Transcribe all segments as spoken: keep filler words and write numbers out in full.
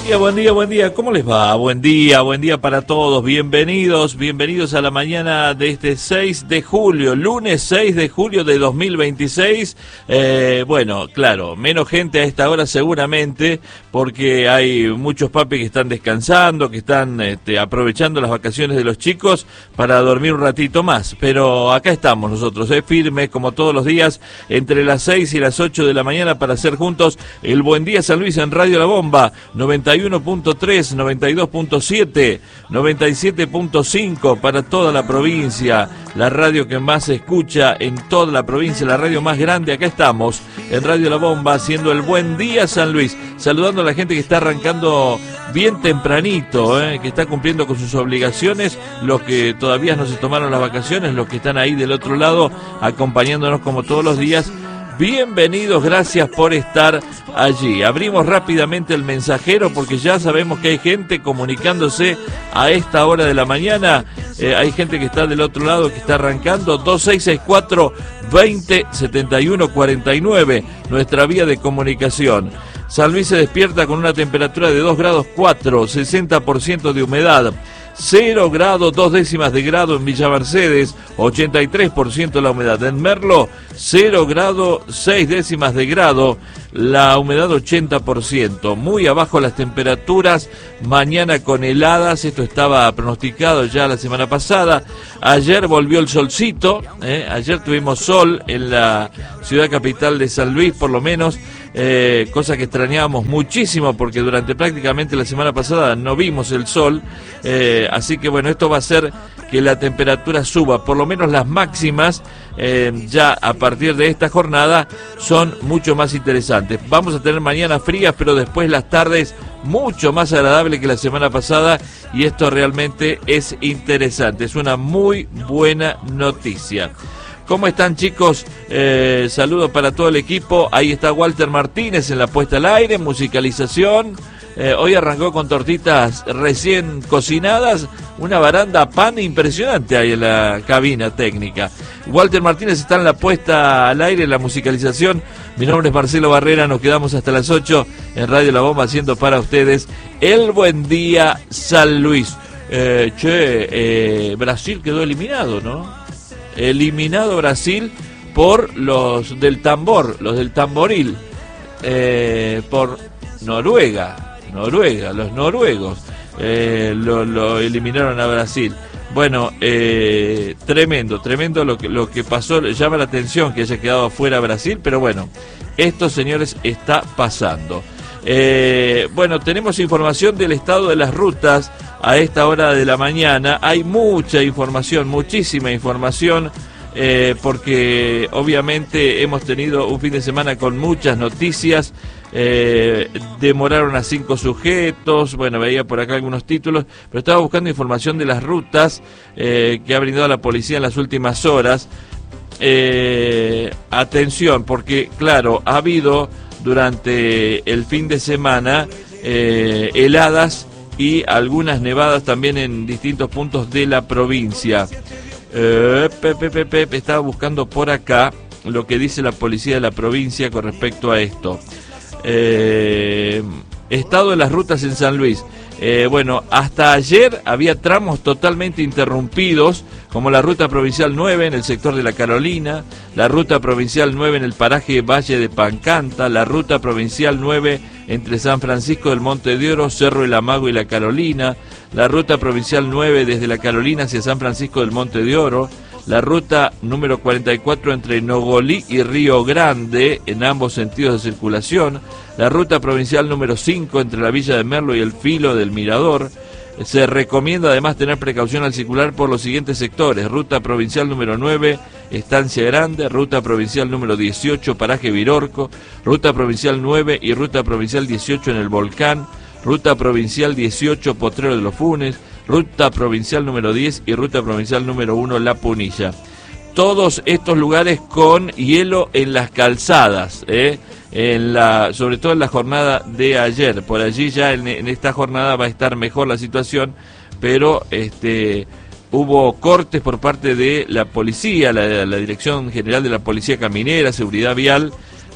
día, buen día, buen día. ¿Cómo les va? Buen día, buen día para todos. Bienvenidos, bienvenidos a la mañana de este seis de julio, lunes seis de julio de dos mil veintiséis. Eh, bueno, claro, menos gente a esta hora seguramente, porque hay muchos papis que están descansando, que están este, aprovechando las vacaciones de los chicos para dormir un ratito más. Pero acá estamos nosotros, eh, firmes como todos los días, entre las seis y las ocho de la mañana para hacer juntos el Buen Día San Luis en Radio La Bomba, noventa y uno punto tres, noventa y dos punto siete, noventa y siete punto cinco para toda la provincia, la radio que más se escucha en toda la provincia, la radio más grande. Acá estamos en Radio La Bomba haciendo el Buen Día San Luis, saludando a la gente que está arrancando bien tempranito, eh, que está cumpliendo con sus obligaciones, los que todavía no se tomaron las vacaciones, los que están ahí del otro lado acompañándonos como todos los días. Bienvenidos, gracias por estar allí. Abrimos rápidamente el mensajero porque ya sabemos que hay gente comunicándose a esta hora de la mañana. Eh, hay gente que está del otro lado, que está arrancando. Dos seis seis cuatro, veinte, setenta y uno cuarenta y nueve, nuestra vía de comunicación. San Luis se despierta con una temperatura de dos grados cuatro, sesenta por ciento de humedad. cero grados, dos décimas de grado en Villa Mercedes, ochenta y tres por ciento la humedad. En Merlo, cero grado, seis décimas de grado, la humedad ochenta por ciento. Muy abajo las temperaturas, mañana con heladas, esto estaba pronosticado ya la semana pasada. Ayer volvió el solcito, ¿eh? Ayer tuvimos sol en la ciudad capital de San Luis, por lo menos. Eh, cosa que extrañábamos muchísimo porque durante prácticamente la semana pasada no vimos el sol, eh, así que bueno, esto va a hacer que la temperatura suba, por lo menos las máximas eh, ya a partir de esta jornada son mucho más interesantes. Vamos a tener mañanas frías, pero después las tardes mucho más agradables que la semana pasada, y esto realmente es interesante, es una muy buena noticia. ¿Cómo están, chicos? Eh, saludos para todo el equipo. Ahí está Walter Martínez en la puesta al aire, musicalización. Eh, hoy arrancó con tortitas recién cocinadas, una baranda pan impresionante ahí en la cabina técnica. Walter Martínez está en la puesta al aire, en la musicalización. Mi nombre es Marcelo Barrera, nos quedamos hasta las ocho en Radio La Bomba haciendo para ustedes el Buen Día San Luis. Eh, che, eh, Brasil quedó eliminado, ¿no? Eliminado Brasil por los del tambor, los del tamboril, eh, por Noruega, Noruega, los noruegos eh, lo, lo eliminaron a Brasil. Bueno, eh, tremendo, tremendo lo que, lo que pasó. Llama la atención que haya quedado fuera Brasil, pero bueno, esto, señores, está pasando. Eh, bueno, tenemos información del estado de las rutas a esta hora de la mañana. Hay mucha información, muchísima información, eh, porque obviamente hemos tenido un fin de semana con muchas noticias. Eh, demoraron a cinco sujetos, bueno, veía por acá algunos títulos, pero estaba buscando información de las rutas eh, que ha brindado la policía en las últimas horas. Eh, atención, porque claro, ha habido durante el fin de semana eh, heladas y algunas nevadas también en distintos puntos de la provincia. Eh, Pepe, Pepe, Pepe, estaba buscando por acá lo que dice la policía de la provincia con respecto a esto. Eh, estado de las rutas en San Luis. Eh, bueno, hasta ayer había tramos totalmente interrumpidos, como la ruta provincial nueve en el sector de La Carolina, la ruta provincial nueve en el paraje Valle de Pancanta, la ruta provincial nueve entre San Francisco del Monte de Oro, Cerro El Amago y La Carolina, la ruta provincial nueve desde La Carolina hacia San Francisco del Monte de Oro, la ruta número cuarenta y cuatro entre Nogolí y Río Grande en ambos sentidos de circulación, la ruta provincial número cinco entre la Villa de Merlo y el Filo del Mirador. Se recomienda además tener precaución al circular por los siguientes sectores: ruta provincial número nueve, Estancia Grande, ruta provincial número dieciocho, Paraje Virorco, ruta provincial nueve y ruta provincial dieciocho en el Volcán, ruta provincial dieciocho, Potrero de los Funes, ruta provincial número diez y ruta provincial número uno, La Punilla. Todos estos lugares con hielo en las calzadas, ¿eh? En la, sobre todo en la jornada de ayer. Por allí ya en, en esta jornada va a estar mejor la situación, pero este hubo cortes por parte de la policía, la, la Dirección General de la Policía Caminera, Seguridad Vial,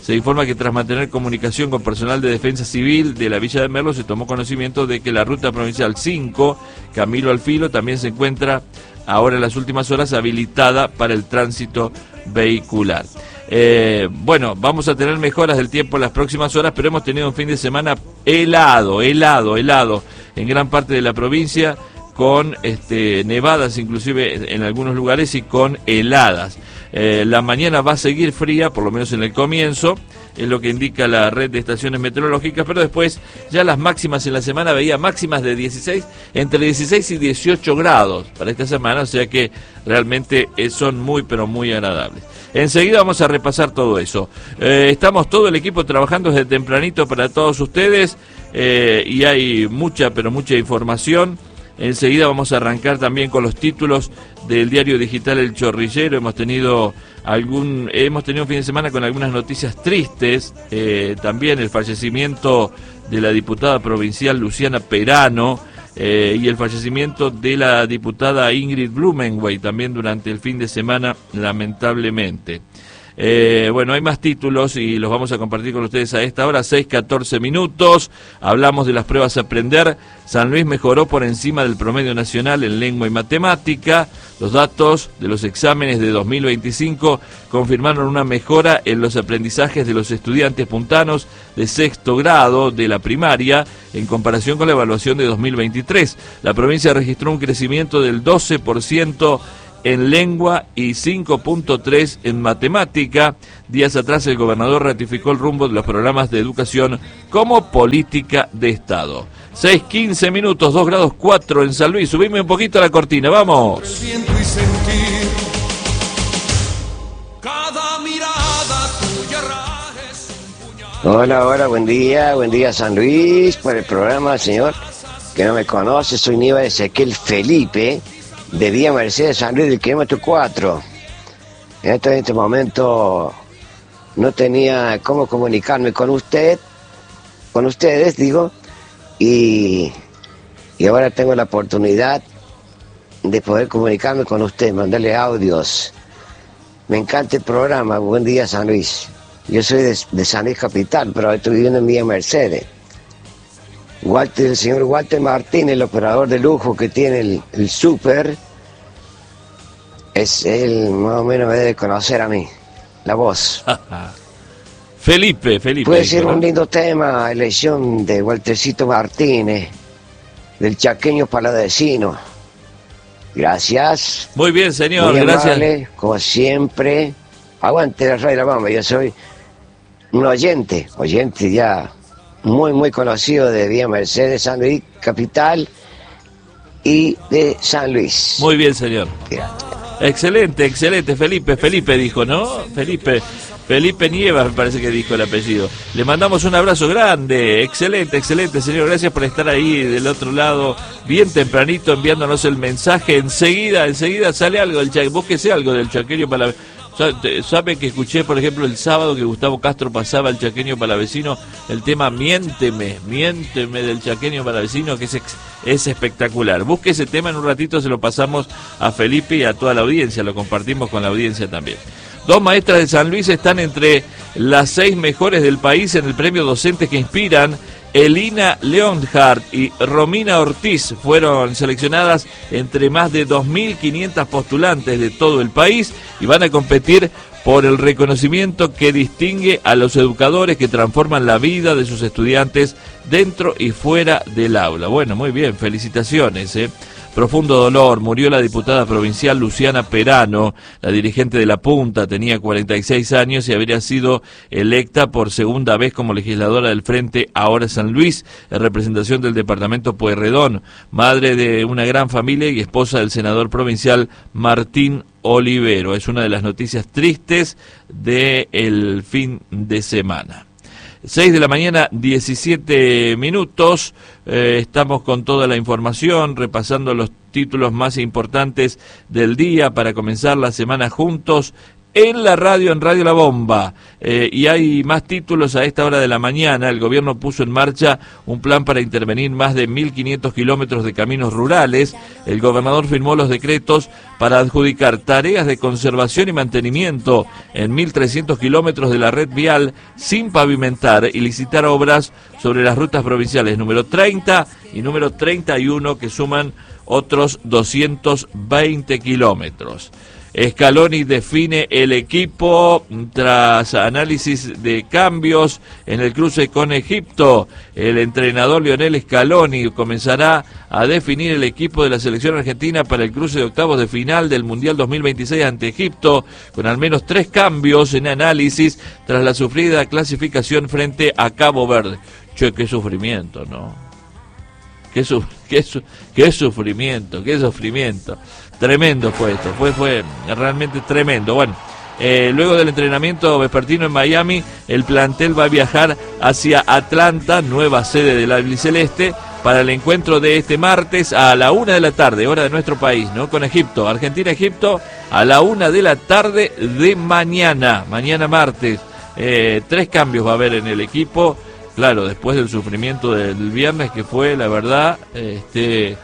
Se informa que tras mantener comunicación con personal de defensa civil de la Villa de Merlo, se tomó conocimiento de que la ruta provincial cinco, Camilo al Filo, también se encuentra ahora en las últimas horas habilitada para el tránsito vehicular. Eh, bueno, vamos a tener mejoras del tiempo en las próximas horas, pero hemos tenido un fin de semana helado, helado, helado en gran parte de la provincia, con este, nevadas inclusive en algunos lugares y con heladas. Eh, la mañana va a seguir fría, por lo menos en el comienzo, es lo que indica la red de estaciones meteorológicas, pero después ya las máximas en la semana veía máximas de dieciséis, entre dieciséis y dieciocho grados para esta semana, o sea que realmente son muy pero muy agradables. Enseguida vamos a repasar todo eso. Eh, estamos todo el equipo trabajando desde tempranito para todos ustedes eh, y hay mucha pero mucha información. Enseguida vamos a arrancar también con los títulos del diario digital El Chorrillero. Hemos tenido algún, hemos tenido un fin de semana con algunas noticias tristes. Eh, también el fallecimiento de la diputada provincial Luciana Perano eh, y el fallecimiento de la diputada Ingrid Blumenwey también durante el fin de semana, lamentablemente. Eh, bueno, hay más títulos y los vamos a compartir con ustedes a esta hora, seis catorce minutos. Hablamos de las pruebas a aprender. San Luis mejoró por encima del promedio nacional en lengua y matemática. Los datos de los exámenes de dos mil veinticinco confirmaron una mejora en los aprendizajes de los estudiantes puntanos de sexto grado de la primaria en comparación con la evaluación de dos mil veintitrés. La provincia registró un crecimiento del doce por ciento en lengua y cinco punto tres en matemática. Días atrás el gobernador ratificó el rumbo de los programas de educación como política de Estado. seis quince minutos, dos grados cuatro en San Luis. Subime un poquito la cortina, vamos. Hola, hola, buen día, buen día San Luis, por el programa, señor, que no me conoce, soy Níbal Ezequiel Felipe, de Vía Mercedes San Luis del kilómetro cuatro. En este, en este momento no tenía cómo comunicarme con usted, con ustedes, digo, y, y ahora tengo la oportunidad de poder comunicarme con usted, mandarle audios. Me encanta el programa, buen día San Luis. Yo soy de, de San Luis Capital, pero estoy viviendo en Vía Mercedes. Walter, el señor Walter Martínez, el operador de lujo que tiene el, el súper, es él, más o menos me debe conocer a mí, la voz. Felipe, Felipe. Puede ser un lindo tema, elección de Waltercito Martínez, del chaqueño paladecino. Gracias. Muy bien, señor, muy gracias. Amable, como siempre. Aguante la radio La Bamba, yo soy un oyente, oyente ya muy, muy conocido de Vía Mercedes, San Luis Capital y de San Luis. Muy bien, señor. Gracias. Excelente, excelente. Felipe, Felipe dijo, ¿no? Felipe, Felipe Nievas me parece que dijo el apellido. Le mandamos un abrazo grande. Excelente, excelente, señor. Gracias por estar ahí del otro lado, bien tempranito, enviándonos el mensaje. Enseguida, enseguida sale algo del chaqueño. Búsquese algo del chaqueño para... ¿Sabe que escuché, por ejemplo, el sábado que Gustavo Castro pasaba el chaqueño palavecino, el tema Miénteme, Miénteme del chaqueño palavecino, que es, ex, es espectacular? Busque ese tema, en un ratito se lo pasamos a Felipe y a toda la audiencia, lo compartimos con la audiencia también. Dos maestras de San Luis están entre las seis mejores del país en el premio Docentes que Inspiran. Elina Leonhardt y Romina Ortiz fueron seleccionadas entre más de dos mil quinientas postulantes de todo el país y van a competir por el reconocimiento que distingue a los educadores que transforman la vida de sus estudiantes dentro y fuera del aula. Bueno, muy bien, felicitaciones, ¿eh? Profundo dolor, murió la diputada provincial Luciana Perano, la dirigente de La Punta, tenía cuarenta y seis años y habría sido electa por segunda vez como legisladora del Frente Ahora San Luis, en representación del departamento Pueyrredón, madre de una gran familia y esposa del senador provincial Martín Olivero. Es una de las noticias tristes del fin de semana. seis de la mañana, diecisiete minutos, eh, estamos con toda la información, repasando los títulos más importantes del día para comenzar la semana juntos en la radio, en Radio La Bomba. Eh, y hay más títulos a esta hora de la mañana. El gobierno puso en marcha un plan para intervenir más de mil quinientos kilómetros de caminos rurales. El gobernador firmó los decretos para adjudicar tareas de conservación y mantenimiento en mil trescientos kilómetros de la red vial sin pavimentar y licitar obras sobre las rutas provinciales número treinta y número treinta y uno, que suman otros doscientos veinte kilómetros. Scaloni define el equipo tras análisis de cambios en el cruce con Egipto. El entrenador Lionel Scaloni comenzará a definir el equipo de la selección argentina para el cruce de octavos de final del Mundial dos mil veintiséis ante Egipto, con al menos tres cambios en análisis tras la sufrida clasificación frente a Cabo Verde. Che, qué sufrimiento, ¿no? Qué, su, qué, su, qué sufrimiento, qué sufrimiento. Tremendo fue esto, fue, fue realmente tremendo. Bueno, eh, luego del entrenamiento vespertino en Miami, el plantel va a viajar hacia Atlanta, nueva sede del albiceleste, para el encuentro de este martes a la una de la tarde, hora de nuestro país, ¿no? Con Egipto, Argentina-Egipto, a la una de la tarde de mañana, mañana martes. Eh, tres cambios va a haber en el equipo. Claro, después del sufrimiento del viernes, que fue, la verdad, este,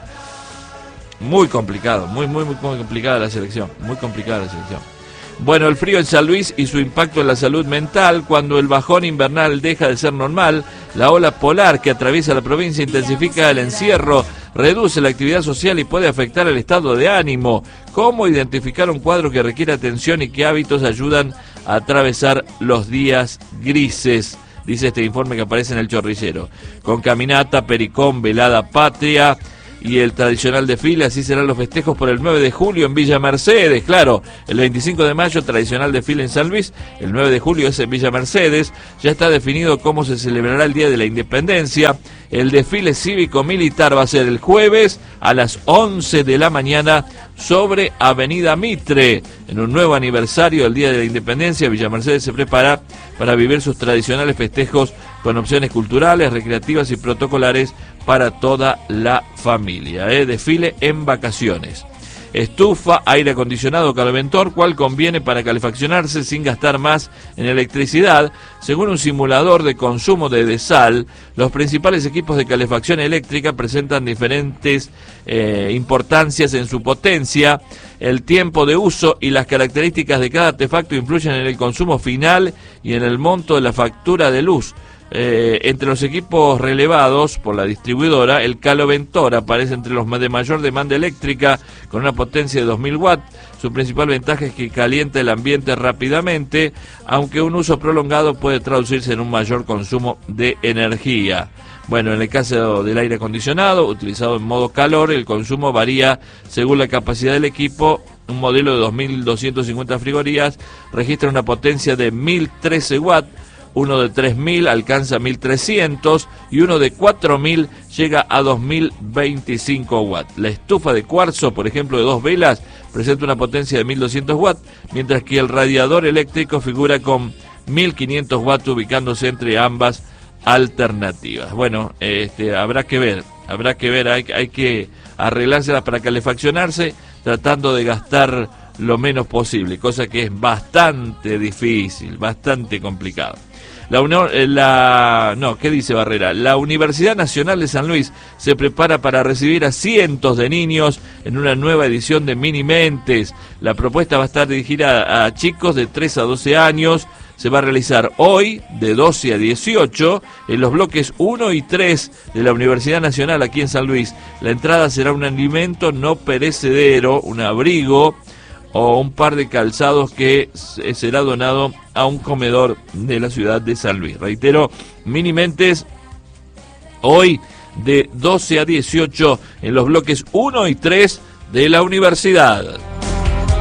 muy complicado, muy, muy, muy complicada la selección, muy complicada la selección. Bueno, el frío en San Luis y su impacto en la salud mental. Cuando el bajón invernal deja de ser normal, la ola polar que atraviesa la provincia intensifica el encierro, reduce la actividad social y puede afectar el estado de ánimo. ¿Cómo identificar un cuadro que requiere atención y qué hábitos ayudan a atravesar los días grises? Dice este informe que aparece en el Chorrillero. Con caminata, pericón, velada patria y el tradicional desfile, así serán los festejos por el nueve de julio en Villa Mercedes. Claro, el veinticinco de mayo, tradicional desfile en San Luis, el nueve de julio es en Villa Mercedes. Ya está definido cómo se celebrará el Día de la Independencia. El desfile cívico-militar va a ser el jueves a las once de la mañana sobre Avenida Mitre. En un nuevo aniversario del Día de la Independencia, Villa Mercedes se prepara para vivir sus tradicionales festejos con opciones culturales, recreativas y protocolares para toda la familia. ¿eh? Desfile en vacaciones. Estufa, aire acondicionado, caloventor, ¿cuál conviene para calefaccionarse sin gastar más en electricidad? Según un simulador de consumo de Desal, los principales equipos de calefacción eléctrica presentan diferentes eh, importancias en su potencia. El tiempo de uso y las características de cada artefacto influyen en el consumo final y en el monto de la factura de luz. Eh, entre los equipos relevados por la distribuidora, el Caloventor aparece entre los de mayor demanda eléctrica con una potencia de dos mil watts. Su principal ventaja es que calienta el ambiente rápidamente, aunque un uso prolongado puede traducirse en un mayor consumo de energía. Bueno, en el caso del aire acondicionado, utilizado en modo calor, el consumo varía según la capacidad del equipo. Un modelo de dos mil doscientas cincuenta frigorías registra una potencia de mil trece watts, uno de tres mil alcanza mil trescientos y uno de cuatro mil llega a dos mil veinticinco watts. La estufa de cuarzo, por ejemplo, de dos velas, presenta una potencia de mil doscientos watts, mientras que el radiador eléctrico figura con mil quinientos watts, ubicándose entre ambas alternativas. Bueno, este, habrá que ver, habrá que ver, hay, hay que arreglárselas para calefaccionarse, tratando de gastar lo menos posible, cosa que es bastante difícil, bastante complicado. La, la no, ¿qué dice Barrera? La Universidad Nacional de San Luis se prepara para recibir a cientos de niños en una nueva edición de Minimentes. La propuesta va a estar dirigida a, a chicos de tres a doce años. Se va a realizar hoy de doce a dieciocho en los bloques uno y tres de la Universidad Nacional aquí en San Luis. La entrada será un alimento no perecedero, un abrigo o un par de calzados que será donado a un comedor de la ciudad de San Luis. Reitero, Minimentes hoy de doce a dieciocho en los bloques uno y tres de la universidad.